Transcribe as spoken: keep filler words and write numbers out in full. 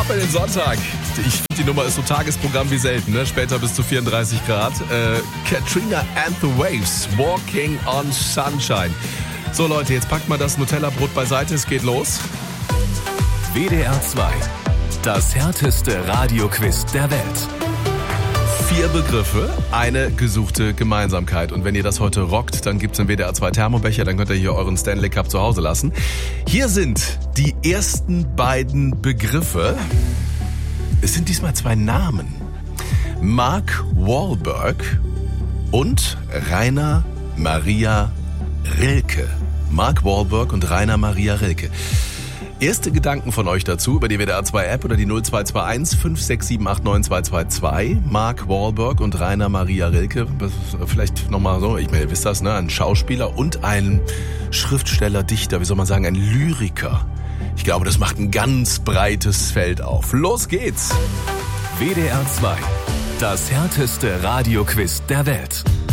ab in den Sonntag. Ich finde, die Nummer ist so Tagesprogramm wie selten, ne? Später bis zu vierunddreißig Grad. Äh, Katrina and the Waves, Walking on Sunshine. So Leute, jetzt packt mal das Nutella-Brot beiseite, es geht los. W D R zwei, das härteste Radioquiz der Welt. Vier Begriffe, eine gesuchte Gemeinsamkeit. Und wenn ihr das heute rockt, dann gibt's einen W D R zwei Thermobecher, dann könnt ihr hier euren Stanley Cup zu Hause lassen. Hier sind die ersten beiden Begriffe. Es sind diesmal zwei Namen. Mark Wahlberg und Rainer Maria Rilke. Mark Wahlberg und Rainer Maria Rilke. Erste Gedanken von euch dazu über die W D R zwei App oder die null zwei zwei eins fünf sechs sieben acht neun zwei zwei zwei. Mark Wahlberg und Rainer Maria Rilke. Vielleicht nochmal so, ich meine, ihr wisst das, ne? Ein Schauspieler und ein Schriftsteller, Dichter, wie soll man sagen, ein Lyriker. Ich glaube, das macht ein ganz breites Feld auf. Los geht's! W D R zwei, das härteste Radioquiz der Welt.